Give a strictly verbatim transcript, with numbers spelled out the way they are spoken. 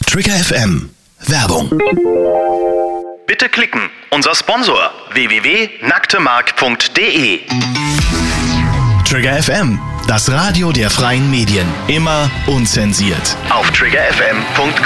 Trigger F M. Werbung. Bitte klicken. Unser Sponsor w w w punkt nacktemark punkt d e. Trigger F M. Das Radio der freien Medien. Immer unzensiert. Auf trigger f m punkt com.